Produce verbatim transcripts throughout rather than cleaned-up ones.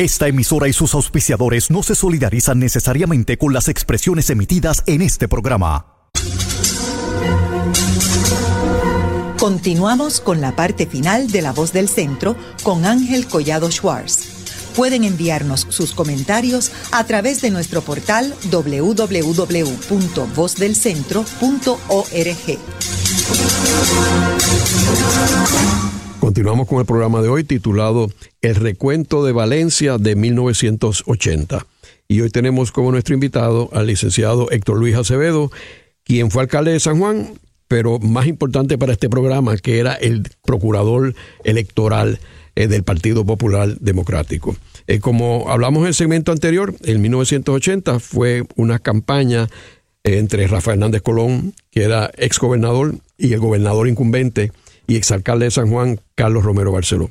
Esta emisora y sus auspiciadores no se solidarizan necesariamente con las expresiones emitidas en este programa. Continuamos con la parte final de La Voz del Centro con Ángel Collado Schwartz. Pueden enviarnos sus comentarios a través de nuestro portal doble u doble u doble u punto voz del centro punto org. Continuamos con el programa de hoy titulado El recuento de Valencia de mil novecientos ochenta. Y hoy tenemos como nuestro invitado al licenciado Héctor Luis Acevedo, quien fue alcalde de San Juan, pero más importante para este programa, que era el procurador electoral eh, del Partido Popular Democrático. Eh, como hablamos en el segmento anterior, en mil novecientos ochenta fue una campaña eh, entre Rafael Hernández Colón, que era exgobernador, y el gobernador incumbente y exalcalde de San Juan, Carlos Romero Barceló.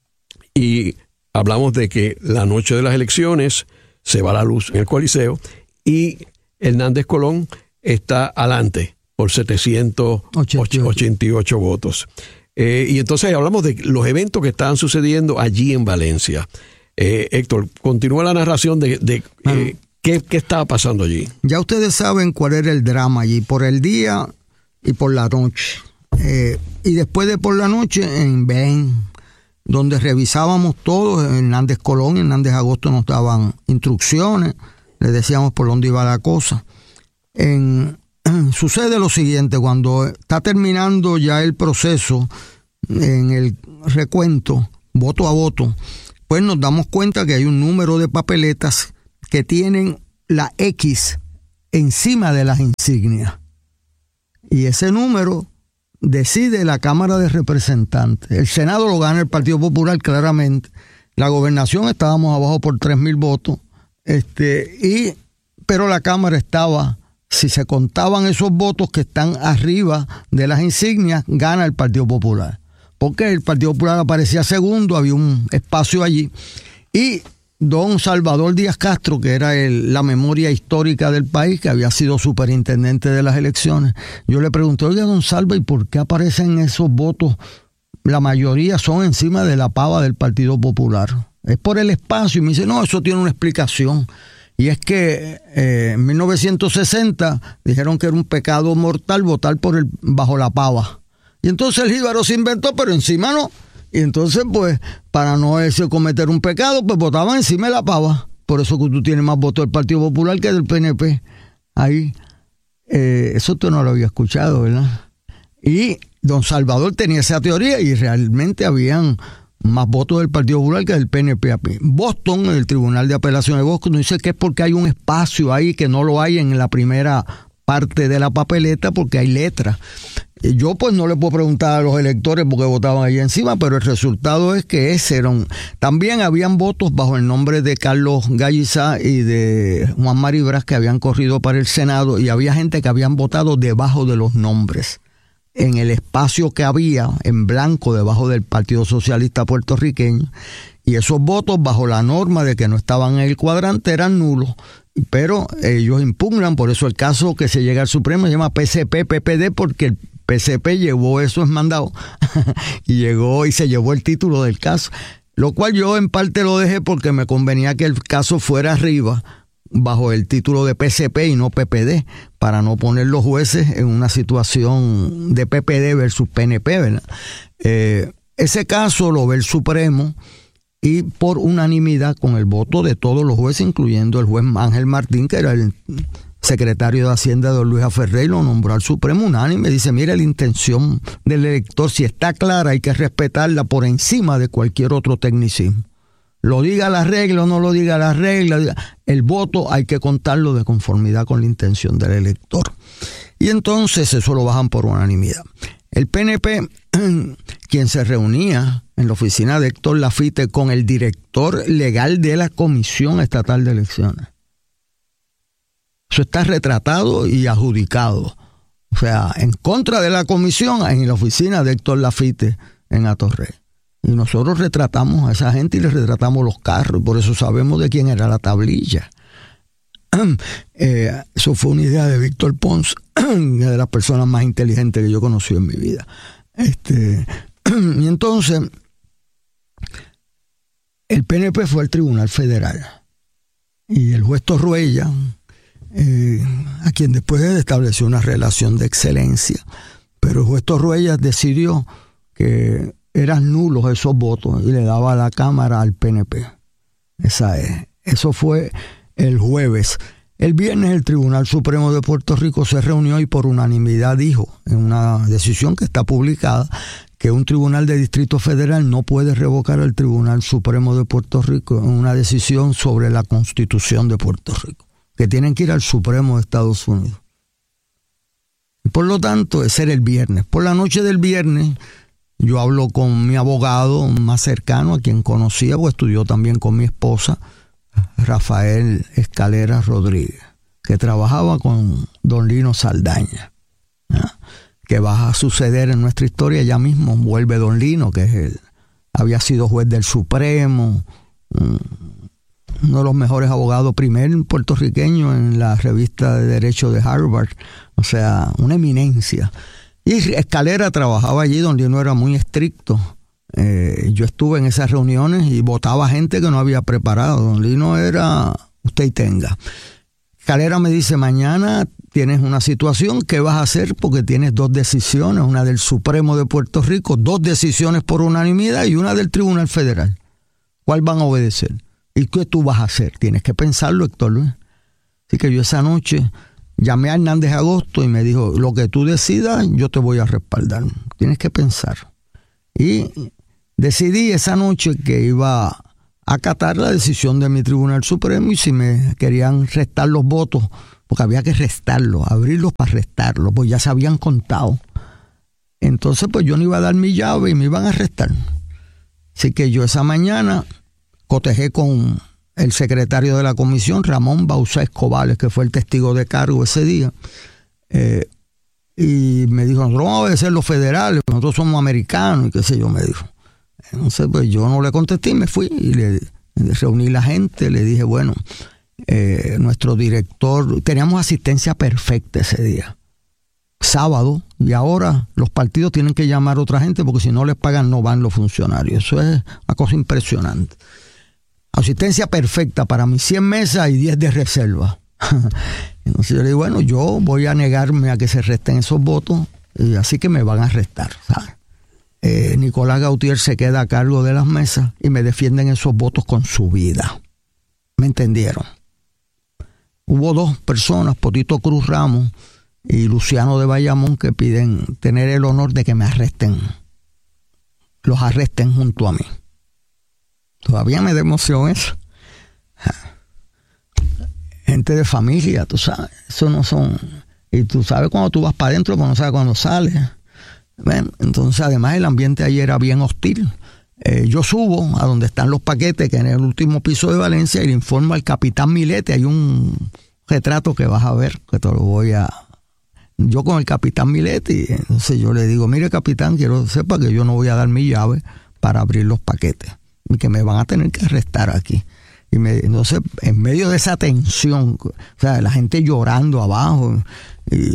Y hablamos de que la noche de las elecciones se va la luz en el Coliseo y Hernández Colón está adelante por setecientos ochenta y ocho votos. Eh, y entonces hablamos de los eventos que estaban sucediendo allí en Valencia. Eh, Héctor, continúa la narración de, de bueno, eh, qué, qué estaba pasando allí. Ya ustedes saben cuál era el drama allí, por el día y por la noche. Eh, y después de por la noche en Belén, donde revisábamos todo. Hernández Colón y Hernández Agosto nos daban instrucciones, les decíamos por dónde iba la cosa. En, sucede lo siguiente: cuando está terminando ya el proceso en el recuento, voto a voto, pues nos damos cuenta que hay un número de papeletas que tienen la X encima de las insignias. Y ese número decide la Cámara de Representantes. El Senado lo gana el Partido Popular claramente. La gobernación estábamos abajo por tres mil votos. Este, y, pero la Cámara estaba, si se contaban esos votos que están arriba de las insignias, gana el Partido Popular. Porque el Partido Popular aparecía segundo, había un espacio allí. Y don Salvador Díaz Castro, que era el, la memoria histórica del país, que había sido superintendente de las elecciones, yo le pregunté: oiga, don Salva, ¿y por qué aparecen esos votos? La mayoría son encima de la pava del Partido Popular. Es por el espacio. Y me dice: no, eso tiene una explicación. Y es que eh, en mil novecientos sesenta dijeron que era un pecado mortal votar por el, bajo la pava. Y entonces el jíbaro se inventó, pero encima no. Y entonces, pues, para no ese cometer un pecado, pues votaban encima de la pava. Por eso que tú tienes más votos del Partido Popular que del P N P. Ahí, eh, eso tú no lo había escuchado, ¿verdad? Y don Salvador tenía esa teoría y realmente habían más votos del Partido Popular que del P N P. Boston, el Tribunal de Apelación de Boston, dice que es porque hay un espacio ahí que no lo hay en la primera parte de la papeleta, porque hay letras. Yo pues no le puedo preguntar a los electores porque votaban allí encima, pero el resultado es que ese era un... También habían votos bajo el nombre de Carlos Gallizá y de Juan Maribras que habían corrido para el Senado, y había gente que habían votado debajo de los nombres, en el espacio que había en blanco debajo del Partido Socialista Puertorriqueño, y esos votos bajo la norma de que no estaban en el cuadrante eran nulos. Pero ellos impugnan, por eso el caso que se llega al Supremo se llama P C P P P D, porque el P C P llevó esos mandados y llegó y se llevó el título del caso, lo cual yo en parte lo dejé porque me convenía que el caso fuera arriba bajo el título de P C P y no P P D, para no poner los jueces en una situación de P P D versus P N P, ¿verdad? Eh, ese caso lo ve el Supremo, y por unanimidad, con el voto de todos los jueces, incluyendo el juez Ángel Martín, que era el secretario de Hacienda de don Luis Aferrey, lo nombró al Supremo unánime. Dice: mire, la intención del elector, si está clara, hay que respetarla por encima de cualquier otro tecnicismo. Lo diga la regla o no lo diga la regla, el voto hay que contarlo de conformidad con la intención del elector. Y entonces eso lo bajan por unanimidad. El P N P, quien se reunía en la oficina de Héctor Laffitte con el director legal de la Comisión Estatal de Elecciones. Eso está retratado y adjudicado. O sea, en contra de la comisión, en la oficina de Héctor Laffitte en Atorrey. Y nosotros retratamos a esa gente y les retratamos los carros, y por eso sabemos de quién era la tablilla. Eh, eso fue una idea de Víctor Pons, una de las personas más inteligentes que yo conocí en mi vida. Este, y entonces, el P N P fue al Tribunal Federal y el juez Torruella, eh, a quien después estableció una relación de excelencia, pero el juez Torruella decidió que eran nulos esos votos y le daba la Cámara al P N P. Esa es. Eso fue el jueves. El viernes el Tribunal Supremo de Puerto Rico se reunió y por unanimidad dijo, en una decisión que está publicada, que un tribunal de Distrito Federal no puede revocar al Tribunal Supremo de Puerto Rico en una decisión sobre la Constitución de Puerto Rico, que tienen que ir al Supremo de Estados Unidos. Y por lo tanto, ese era el viernes. Por la noche del viernes, yo hablo con mi abogado más cercano, a quien conocía, porque estudió también con mi esposa, Rafael Escalera Rodríguez, que trabajaba con don Lino Saldaña, ¿ya? Que va a suceder en nuestra historia. Ya mismo vuelve don Lino, que es el, había sido juez del Supremo, uno de los mejores abogados, primer puertorriqueño en la revista de Derecho de Harvard, o sea, una eminencia. Y Escalera trabajaba allí, don Lino era muy estricto. Eh, yo estuve en esas reuniones y votaba gente que no había preparado. Don Lino era usted y tenga. Escalera me dice, mañana tienes una situación, ¿qué vas a hacer? Porque tienes dos decisiones, una del Supremo de Puerto Rico, dos decisiones por unanimidad y una del Tribunal Federal. ¿Cuál van a obedecer? ¿Y qué tú vas a hacer? Tienes que pensarlo, Héctor Luis. Así que yo esa noche llamé a Hernández Agosto y me dijo, lo que tú decidas, yo te voy a respaldar. Tienes que pensar. Y decidí esa noche que iba a acatar la decisión de mi Tribunal Supremo y si me querían restar los votos, porque había que restarlos, abrirlos para restarlos, pues ya se habían contado. Entonces, pues yo no iba a dar mi llave y me iban a restar. Así que yo esa mañana cotejé con el secretario de la comisión, Ramón Bauzá Escobales, que fue el testigo de cargo ese día, eh, y me dijo, nosotros vamos a obedecer los federales, nosotros somos americanos, y qué sé yo, me dijo. Entonces, pues yo no le contesté y me fui y le, le reuní la gente, le dije, bueno, eh, nuestro director, teníamos asistencia perfecta ese día, sábado, y ahora los partidos tienen que llamar a otra gente porque si no les pagan no van los funcionarios. Eso es una cosa impresionante. Asistencia perfecta para mis cien mesas y diez de reserva. Entonces yo le digo, bueno, yo voy a negarme a que se resten esos votos, y así que me van a restar, ¿sabes? Eh, Nicolás Gautier se queda a cargo de las mesas y me defienden esos votos con su vida. ¿Me entendieron? Hubo dos personas, Potito Cruz Ramos y Luciano de Bayamón, que piden tener el honor de que me arresten. Los arresten junto a mí. Todavía me da emoción eso. Gente de familia, tú sabes. Eso no son... Y tú sabes cuando tú vas para adentro, pero no sabes cuando sales. ¿Ven? Entonces, además, el ambiente ahí era bien hostil. Eh, yo subo a donde están los paquetes, que en el último piso de Valencia, y le informo al capitán Milete. Hay un retrato que vas a ver, que te lo voy a... Yo con el capitán Milete, y entonces yo le digo, mire capitán, quiero que sepa que yo no voy a dar mi llave para abrir los paquetes, y que me van a tener que arrestar aquí. Y me, entonces, en medio de esa tensión, o sea, la gente llorando abajo, y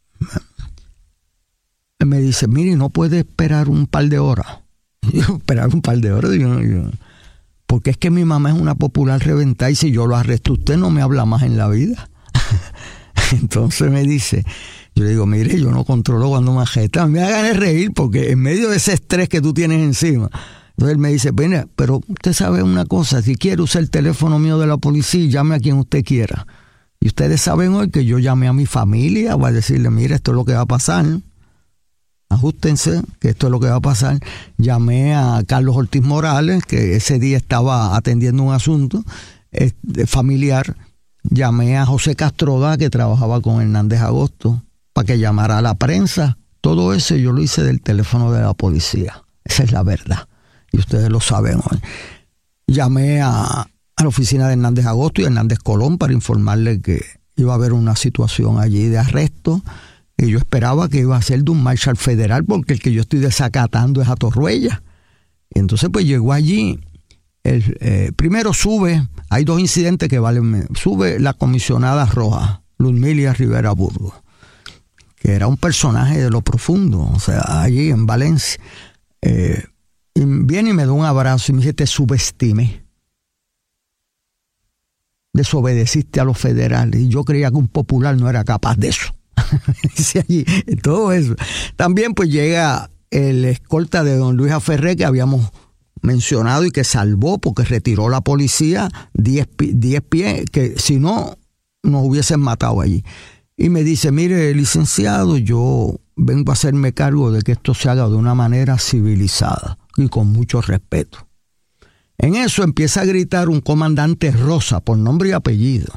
me dice, mire, no puede esperar un par de horas. Y yo, esperar un par de horas, yo, yo, porque es que mi mamá es una popular reventada y si yo lo arresto, usted no me habla más en la vida. Entonces me dice, yo le digo, mire, yo no controlo cuando me arrestan. Me da ganas de reír porque en medio de ese estrés que tú tienes encima. Entonces él me dice, bueno, pero usted sabe una cosa, si quiere usar el teléfono mío de la policía, llame a quien usted quiera. Y ustedes saben hoy que yo llamé a mi familia para decirle, mire, esto es lo que va a pasar. Ajustense, que esto es lo que va a pasar. Llamé a Carlos Ortiz Morales, que ese día estaba atendiendo un asunto eh, familiar. Llamé a José Castroda, que trabajaba con Hernández Agosto, para que llamara a la prensa. Todo eso yo lo hice del teléfono de la policía. Esa es la verdad. Y ustedes lo saben hoy. Llamé a, a la oficina de Hernández Agosto y Hernández Colón para informarle que iba a haber una situación allí de arresto. Y yo esperaba que iba a ser de un marshal federal, porque el que yo estoy desacatando es a Torruella. Y entonces pues llegó allí, el, eh, primero sube, hay dos incidentes que valen, sube la comisionada roja, Luzmilia Rivera Burgos, que era un personaje de lo profundo, o sea, allí en Valencia. Eh, Y viene y me da un abrazo y me dice, te subestimé. Desobedeciste a los federales. Y yo creía que un popular no era capaz de eso. Dice allí, todo eso. También pues llega el escolta de don Luis Aferré, que habíamos mencionado y que salvó porque retiró la policía diez pies, que si no, nos hubiesen matado allí. Y me dice, mire, licenciado, yo vengo a hacerme cargo de que esto se haga de una manera civilizada y con mucho respeto. En eso empieza a gritar un comandante Rosa, por nombre y apellido.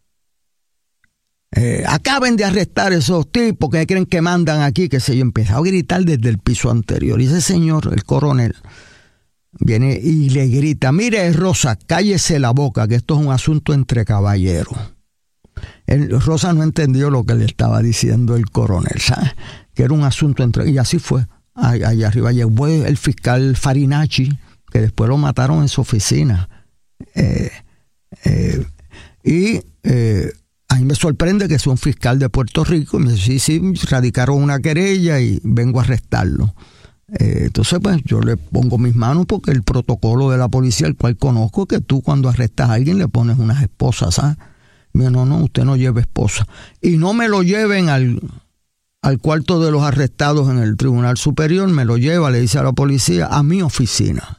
Eh, acaben de arrestar esos tipos que creen que mandan aquí, que sé yo. Empezó a gritar desde el piso anterior. Y ese señor, el coronel, viene y le grita, mire Rosa, cállese la boca, que esto es un asunto entre caballeros. El, Rosa no entendió lo que le estaba diciendo el coronel, ¿sabes? Que era un asunto entre... Y así fue. Allá, allá arriba llegó el fiscal Farinacci, que después lo mataron en su oficina. Eh, eh, y eh, a mí me sorprende que sea un fiscal de Puerto Rico. Y me dice, sí, sí, radicaron una querella y vengo a arrestarlo. Eh, entonces, pues yo le pongo mis manos porque el protocolo de la policía, el cual conozco, que tú cuando arrestas a alguien le pones unas esposas, ¿sabes? Me dijo, no, no, usted no lleve esposa. Y no me lo lleven al, al cuarto de los arrestados en el Tribunal Superior, me lo lleva, le dice a la policía, a mi oficina.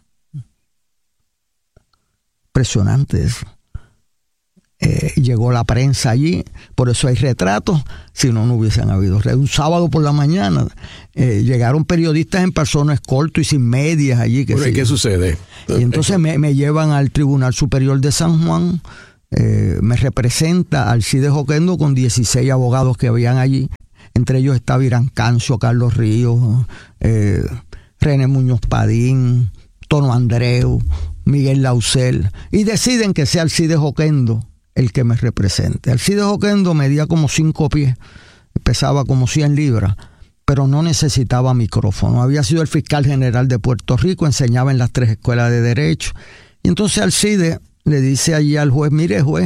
Impresionante eso. Eh, llegó la prensa allí, por eso hay retratos, si no, no hubiesen habido. Un sábado por la mañana eh, llegaron periodistas en persona escolto y sin medias allí. Que ¿Por sí. ¿Qué sucede? Y entonces me, me llevan al Tribunal Superior de San Juan, eh, me representa Alcides Oquendo con dieciséis abogados que habían allí, entre ellos estaba Irán Cancio, Carlos Ríos, eh, René Muñoz Padín, Tono Andreu, Miguel Lausel, y deciden que sea Alcides Oquendo el que me represente. Alcides Oquendo medía como cinco pies, pesaba como cien libras, pero no necesitaba micrófono. Había sido el fiscal general de Puerto Rico, enseñaba en las tres escuelas de Derecho. Y entonces Alcides le dice allí al juez, mire juez,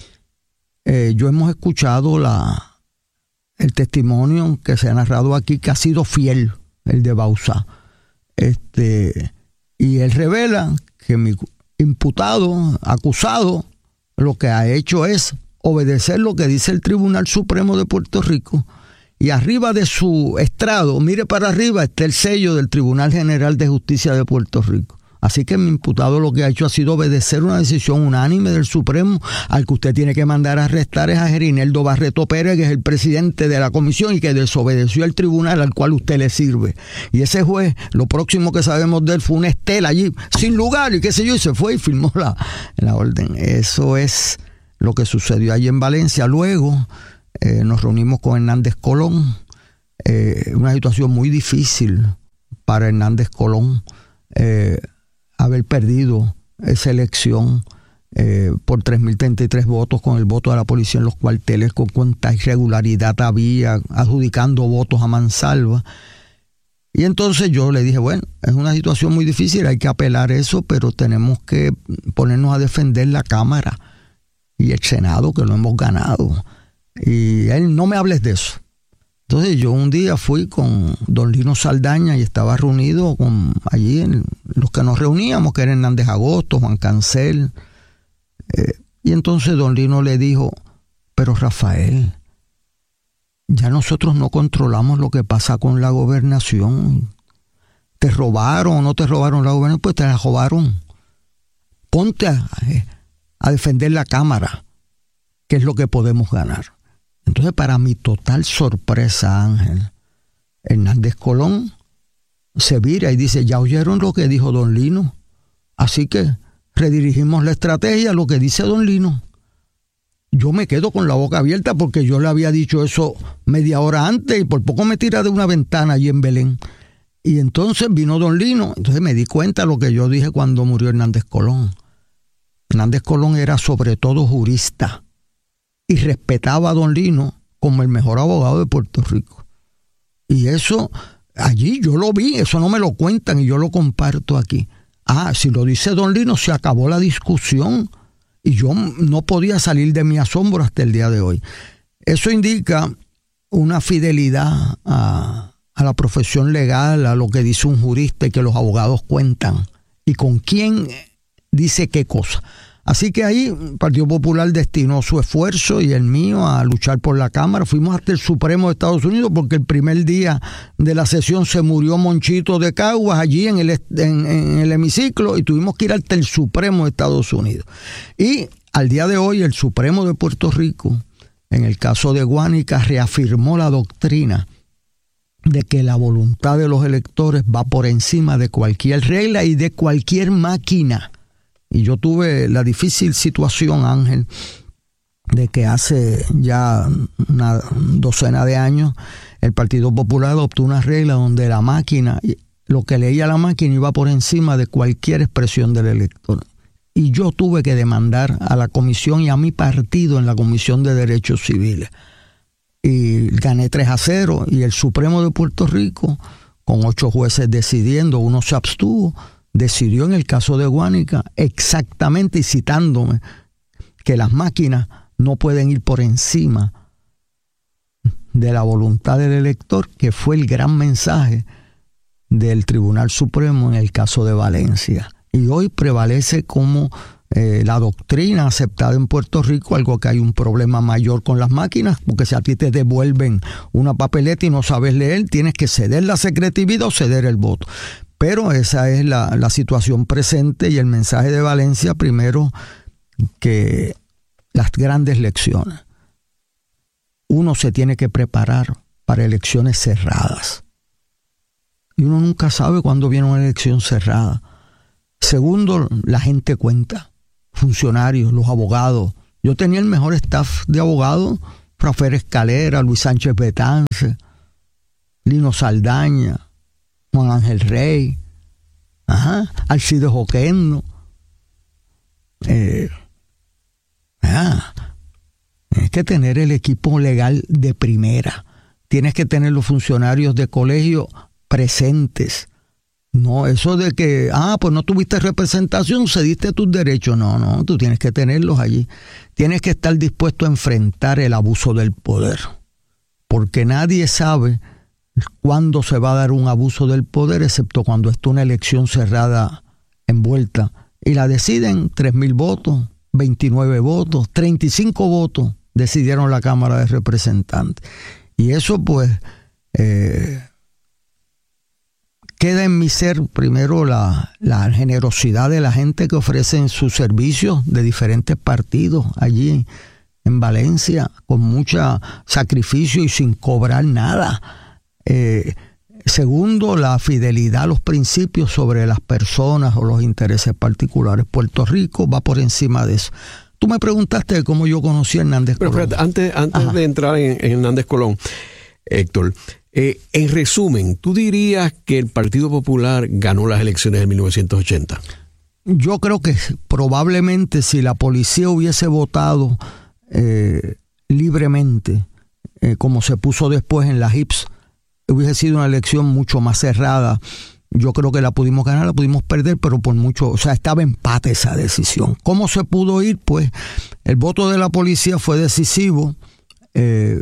eh, yo hemos escuchado la, el testimonio que se ha narrado aquí, que ha sido fiel, el de Bauzá. Este, y él revela que mi imputado, acusado, lo que ha hecho es obedecer lo que dice el Tribunal Supremo de Puerto Rico, y arriba de su estrado, mire para arriba, está el sello del Tribunal General de Justicia de Puerto Rico. Así que mi imputado lo que ha hecho ha sido obedecer una decisión unánime del Supremo. Al que usted tiene que mandar a arrestar es a Gerineldo Barreto Pérez, que es el presidente de la comisión y que desobedeció al tribunal al cual usted le sirve. Y ese juez, lo próximo que sabemos de él fue una estela allí, sin lugar, y qué sé yo, y se fue y firmó la, la orden. Eso es lo que sucedió allí en Valencia. Luego eh, nos reunimos con Hernández Colón, eh, una situación muy difícil para Hernández Colón, eh, haber perdido esa elección eh, por tres mil treinta y tres votos, con el voto de la policía en los cuarteles, con cuánta irregularidad había, adjudicando votos a mansalva. Y entonces yo le dije, bueno, es una situación muy difícil, hay que apelar eso, pero tenemos que ponernos a defender la Cámara y el Senado, que lo hemos ganado. Y él, no me hables de eso. Entonces yo un día fui con don Lino Saldaña y estaba reunido con allí en los que nos reuníamos, que eran Hernández Agosto, Juan Cancel. Eh, y entonces don Lino le dijo, pero Rafael, ya nosotros no controlamos lo que pasa con la gobernación. ¿Te robaron o no te robaron la gobernación? Pues te la robaron. Ponte a, a defender la Cámara, que es lo que podemos ganar. Entonces, para mi total sorpresa, Ángel, Hernández Colón se vira y dice, ya oyeron lo que dijo don Lino, así que redirigimos la estrategia a lo que dice don Lino. Yo me quedo con la boca abierta porque yo le había dicho eso media hora antes y por poco me tira de una ventana allí en Belén. Y entonces vino don Lino, entonces me di cuenta de lo que yo dije cuando murió Hernández Colón. Hernández Colón era sobre todo jurista y respetaba a don Lino como el mejor abogado de Puerto Rico. Y eso, allí yo lo vi, eso no me lo cuentan y yo lo comparto aquí. Ah, si lo dice don Lino, se acabó la discusión y yo no podía salir de mi asombro hasta el día de hoy. Eso indica una fidelidad a, a la profesión legal, a lo que dice un jurista y que los abogados cuentan, y con quién dice qué cosa. Así que ahí el Partido Popular destinó su esfuerzo y el mío a luchar por la Cámara. Fuimos hasta el Supremo de Estados Unidos porque el primer día de la sesión se murió Monchito de Caguas allí en el, en, en el hemiciclo y tuvimos que ir hasta el Supremo de Estados Unidos. Y al día de hoy el Supremo de Puerto Rico, en el caso de Guánica, reafirmó la doctrina de que la voluntad de los electores va por encima de cualquier regla y de cualquier máquina. Y yo tuve la difícil situación, Ángel, de que hace ya una docena de años el Partido Popular adoptó una regla donde la máquina, lo que leía la máquina iba por encima de cualquier expresión del elector. Y yo tuve que demandar a la comisión y a mi partido en la Comisión de Derechos Civiles. Y gané tres a cero y el Supremo de Puerto Rico, con ocho jueces decidiendo, uno se abstuvo, decidió en el caso de Guánica exactamente, y citándome, que las máquinas no pueden ir por encima de la voluntad del elector, que fue el gran mensaje del Tribunal Supremo en el caso de Valencia. Y hoy prevalece como eh, la doctrina aceptada en Puerto Rico, algo que hay un problema mayor con las máquinas, porque si a ti te devuelven una papeleta y no sabes leer, tienes que ceder la secretividad o ceder el voto. Pero esa es la, la situación presente y el mensaje de Valencia, primero, que las grandes lecciones. Uno se tiene que preparar para elecciones cerradas. Y uno nunca sabe cuándo viene una elección cerrada. Segundo, la gente cuenta. Funcionarios, los abogados. Yo tenía el mejor staff de abogados, Rafael Escalera, Luis Sánchez Betance, Lino Saldaña, Juan Ángel Rey, ajá, Alcides Oquendo. Eh, ah, tienes que tener el equipo legal de primera. Tienes que tener los funcionarios de colegio presentes. No, eso de que, ah, pues no tuviste representación, cediste tus derechos. No, no, tú tienes que tenerlos allí. Tienes que estar dispuesto a enfrentar el abuso del poder. Porque nadie sabe cuándo se va a dar un abuso del poder, excepto cuando está una elección cerrada envuelta. Y la deciden tres mil votos, veintinueve votos, treinta y cinco votos decidieron la Cámara de Representantes. Y eso pues eh, queda en mi ser, primero, la, la generosidad de la gente que ofrecen sus servicios de diferentes partidos allí en Valencia, con mucho sacrificio y sin cobrar nada. Eh, segundo, la fidelidad a los principios sobre las personas o los intereses particulares. Puerto Rico va por encima de eso. Tú me preguntaste cómo yo conocí a Hernández Pero, Colón. Pero antes, antes de entrar en, en Hernández Colón, Héctor, eh, en resumen, ¿tú dirías que el Partido Popular ganó las elecciones de mil novecientos ochenta? Yo creo que probablemente si la policía hubiese votado eh, libremente, eh, como se puso después en la Hips, hubiese sido una elección mucho más cerrada. Yo creo que la pudimos ganar, la pudimos perder, pero por mucho, o sea, estaba empate esa decisión. ¿Cómo se pudo ir? Pues el voto de la policía fue decisivo eh,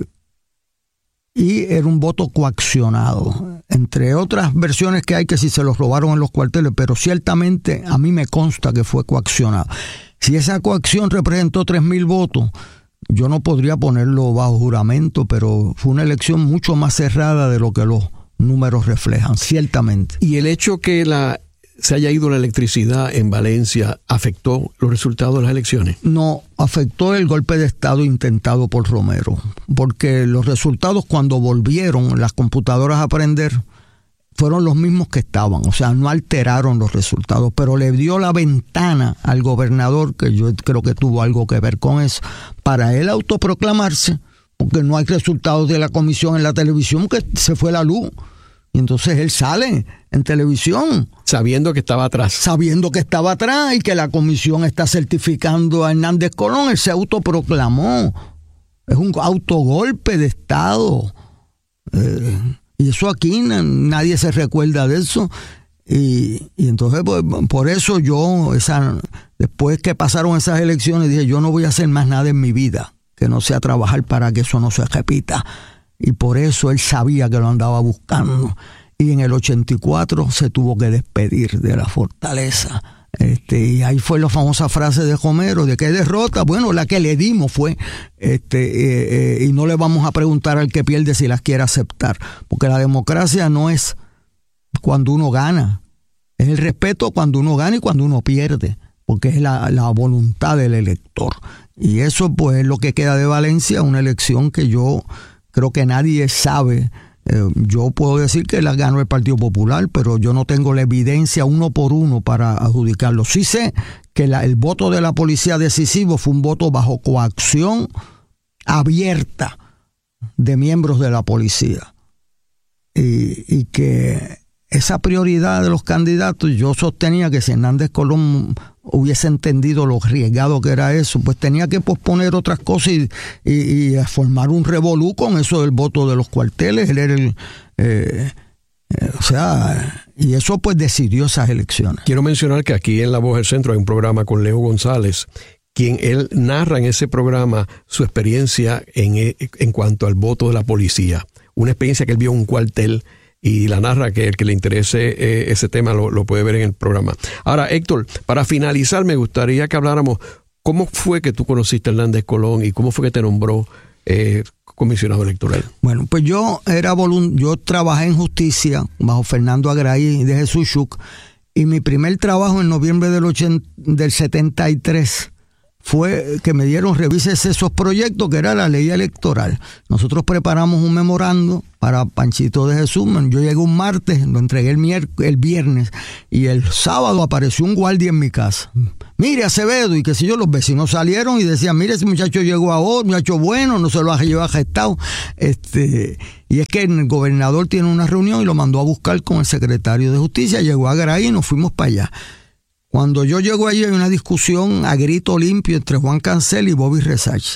y era un voto coaccionado. Entre otras versiones que hay, que si se los robaron en los cuarteles, pero ciertamente a mí me consta que fue coaccionado. Si esa coacción representó tres mil votos, yo no podría ponerlo bajo juramento, pero fue una elección mucho más cerrada de lo que los números reflejan, ciertamente. ¿Y el hecho que la se haya ido la electricidad en Valencia afectó los resultados de las elecciones? No, afectó el golpe de Estado intentado por Romero, porque los resultados, cuando volvieron las computadoras a prender, fueron los mismos que estaban, o sea, no alteraron los resultados, pero le dio la ventana al gobernador, que yo creo que tuvo algo que ver con eso, para él autoproclamarse, porque no hay resultados de la comisión en la televisión, que se fue la luz. Y entonces él sale en televisión. Sabiendo que estaba atrás. Sabiendo que estaba atrás y que la comisión está certificando a Hernández Colón, él se autoproclamó. Es un autogolpe de Estado. Eh, y eso aquí nadie se recuerda de eso. Y, y entonces pues, por eso yo, esa, después que pasaron esas elecciones, dije, yo no voy a hacer más nada en mi vida que no sea trabajar para que eso no se repita. y por eso él sabía que lo andaba buscando. Y en el ochenta y cuatro se tuvo que despedir de la fortaleza. Este, y ahí fue la famosa frase de Homero, de que derrota, bueno, la que le dimos fue, este, eh, eh, y no le vamos a preguntar al que pierde si las quiere aceptar, porque la democracia no es cuando uno gana, es el respeto cuando uno gana y cuando uno pierde, porque es la, la voluntad del elector. Y eso pues es lo que queda de Valencia, una elección que yo creo que nadie sabe. Eh, yo puedo decir que la ganó el Partido Popular, pero yo no tengo la evidencia uno por uno para adjudicarlo. Sí sé que la, el voto de la policía decisivo fue un voto bajo coacción abierta de miembros de la policía. Y, y que esa prioridad de los candidatos, yo sostenía que si Hernández Colón hubiese entendido lo arriesgado que era eso, pues tenía que posponer otras cosas y, y, y formar un revolú con eso del voto de los cuarteles. Él era el, eh, eh, o sea, y eso pues decidió esas elecciones. Quiero mencionar que aquí en La Voz del Centro hay un programa con Leo González, quien él narra en ese programa su experiencia en, en cuanto al voto de la policía. Una experiencia que él vio en un cuartel y la narra, que el que le interese eh, ese tema lo, lo puede ver en el programa. Ahora, Héctor, para finalizar, me gustaría que habláramos cómo fue que tú conociste a Hernández Colón y cómo fue que te nombró eh, comisionado electoral. Bueno, pues yo era volunt- yo trabajé en justicia bajo Fernando Agraí de Jesús Schuch, y mi primer trabajo en noviembre del, ochenta, del setenta y tres fue que me dieron revísese esos proyectos, que era la ley electoral. Nosotros preparamos un memorando para Panchito de Jesús. Yo llegué un martes, lo entregué el, mier- el viernes, y el sábado apareció un guardia en mi casa. Mire, Acevedo, y qué sé yo, los vecinos salieron y decían, mire, ese muchacho llegó ahora, muchacho bueno, no se lo ha llevado gestado. Este, y es que el gobernador tiene una reunión y lo mandó a buscar con el secretario de Justicia, llegó a Graí y nos fuimos para allá. Cuando yo llego allí hay una discusión a grito limpio entre Juan Cancel y Bobby Resach.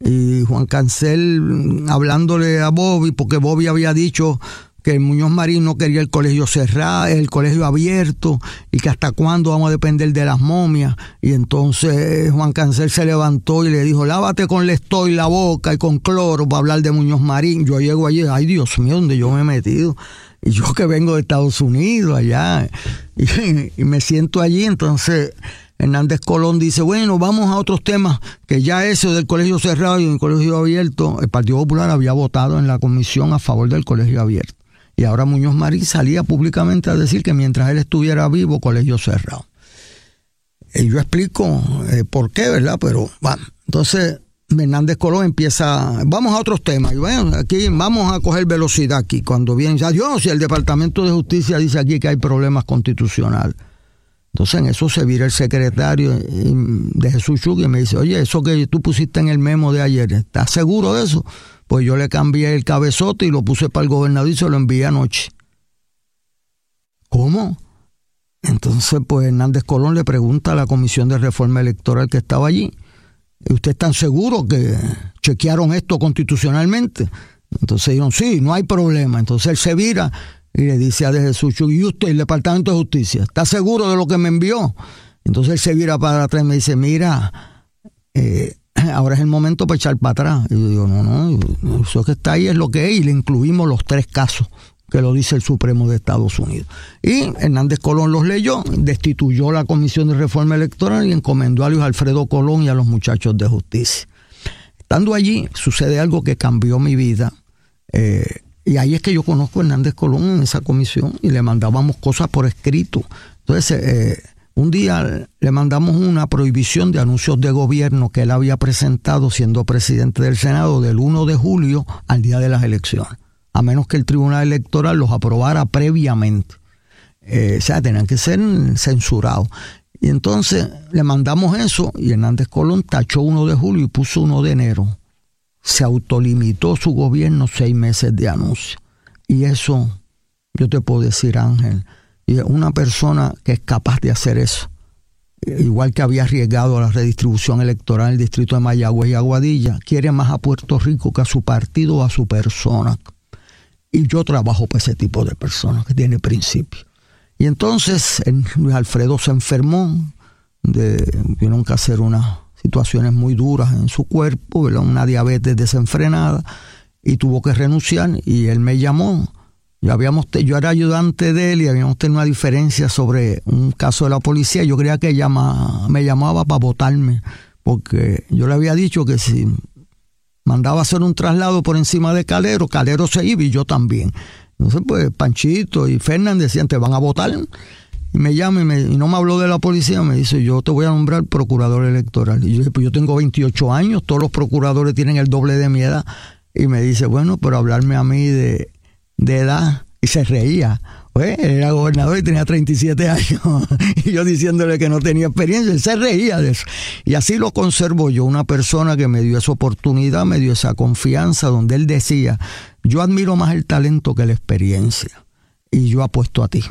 Y Juan Cancel hablándole a Bobby, porque Bobby había dicho que Muñoz Marín no quería el colegio cerrado, el colegio abierto, y que hasta cuándo vamos a depender de las momias. Y entonces Juan Cancel se levantó y le dijo, lávate con Lestoy la boca y con cloro para hablar de Muñoz Marín. Yo llego allí, ay Dios mío, ¿dónde yo me he metido? Y yo que vengo de Estados Unidos allá, y, y me siento allí. Entonces Hernández Colón dice, bueno, vamos a otros temas, que ya eso del colegio cerrado y el colegio abierto, el Partido Popular había votado en la comisión a favor del colegio abierto. Y ahora Muñoz Marín salía públicamente a decir que mientras él estuviera vivo, colegio cerrado. Y yo explico eh, por qué, ¿verdad? Pero bueno, entonces Hernández Colón empieza, vamos a otros temas, y bueno, aquí vamos a coger velocidad aquí, cuando viene, ya Dios, si el Departamento de Justicia dice aquí que hay problemas constitucionales. Entonces en eso se vira el secretario de Jesús Schuch y me dice, oye, eso que tú pusiste en el memo de ayer, ¿estás seguro de eso? Pues yo le cambié el cabezote y lo puse para el gobernador y se lo envié anoche. ¿Cómo? Entonces pues Hernández Colón le pregunta a la Comisión de Reforma Electoral que estaba allí, ¿usted está seguro que chequearon esto constitucionalmente? Entonces dijeron, sí, no hay problema. Entonces él se vira y le dice a De Jesús, ¿y usted, el Departamento de Justicia, está seguro de lo que me envió? Entonces él se vira para atrás y me dice, mira, eh, ahora es el momento para echar para atrás. Y yo digo, no, no, eso que está ahí es lo que es, y le incluimos los tres casos que lo dice el Supremo de Estados Unidos. Y Hernández Colón los leyó, destituyó la Comisión de Reforma Electoral y encomendó a Luis Alfredo Colón y a los muchachos de justicia. Estando allí, sucede algo que cambió mi vida, eh, y ahí es que yo conozco a Hernández Colón en esa comisión, y le mandábamos cosas por escrito. Entonces, eh, un día le mandamos una prohibición de anuncios de gobierno que él había presentado siendo presidente del Senado del primero de julio al día de las elecciones, a menos que el Tribunal Electoral los aprobara previamente. Eh, o sea, tenían que ser censurados. Y entonces le mandamos eso, y Hernández Colón tachó primero de julio y puso primero de enero. Se autolimitó su gobierno seis meses de anuncio. Y eso, yo te puedo decir, Ángel, y una persona que es capaz de hacer eso, igual que había arriesgado a la redistribución electoral en el distrito de Mayagüez y Aguadilla, quiere más a Puerto Rico que a su partido o a su persona. Y yo trabajo para ese tipo de personas que tiene principios. Y entonces Luis Alfredo se enfermó, de, tuvieron que hacer unas situaciones muy duras en su cuerpo, ¿verdad? Una diabetes desenfrenada, y tuvo que renunciar, y él me llamó. Yo, habíamos, yo era ayudante de él y habíamos tenido una diferencia sobre un caso de la policía. Yo creía que llama, me llamaba para votarme, porque yo le había dicho que si mandaba hacer un traslado por encima de Calero, Calero se iba y yo también. Entonces, pues, Panchito y Fernández decían, te van a votar. Y me llama y, me, y no me habló de la policía, me dice, yo te voy a nombrar procurador electoral. Y yo dije, pues yo tengo veintiocho años, todos los procuradores tienen el doble de mi edad. Y me dice, bueno, pero hablarme a mí de, de edad. Y se reía. Pues, él era gobernador y tenía treinta y siete años. Y yo diciéndole que no tenía experiencia, él se reía de eso. Y así lo conservo yo, una persona que me dio esa oportunidad, me dio esa confianza, donde él decía, yo admiro más el talento que la experiencia. Y yo apuesto a ti.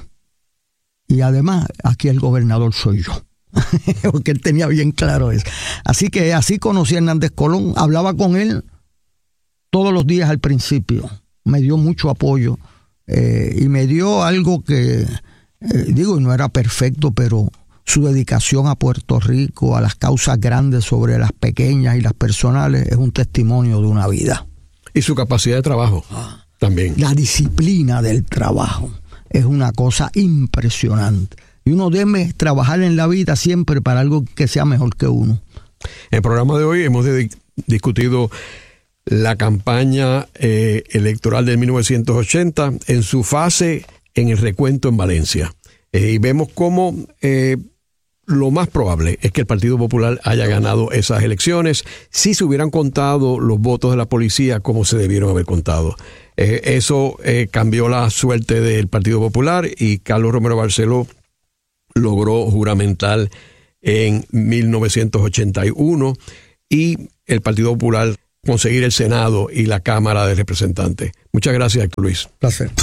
Y además, aquí el gobernador soy yo. Porque él tenía bien claro eso. Así que así conocí a Hernández Colón. Hablaba con él todos los días al principio. Me dio mucho apoyo. Eh, y me dio algo que, eh, digo, no era perfecto, pero su dedicación a Puerto Rico, a las causas grandes sobre las pequeñas y las personales, es un testimonio de una vida. Y su capacidad de trabajo ah, también. La disciplina del trabajo es una cosa impresionante. Y uno debe trabajar en la vida siempre para algo que sea mejor que uno. En el programa de hoy hemos de- discutido la campaña eh, electoral de mil novecientos ochenta en su fase en el recuento en Valencia. Eh, y vemos cómo eh, lo más probable es que el Partido Popular haya ganado esas elecciones si se hubieran contado los votos de la policía como se debieron haber contado. Eh, eso eh, cambió la suerte del Partido Popular y Carlos Romero Barceló logró juramentar en mil novecientos ochenta y uno y el Partido Popular conseguir el Senado y la Cámara de Representantes. Muchas gracias, Héctor Luis. Placer.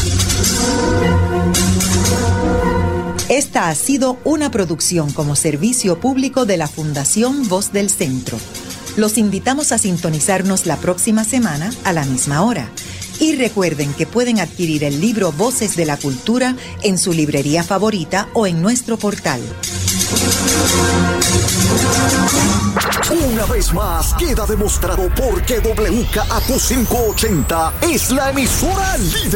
Esta ha sido una producción como servicio público de la Fundación Voz del Centro. Los invitamos a sintonizarnos la próxima semana a la misma hora. Y recuerden que pueden adquirir el libro Voces de la Cultura en su librería favorita o en nuestro portal. Una vez más queda demostrado por qué W K A Q quinientos ochenta es la emisora líder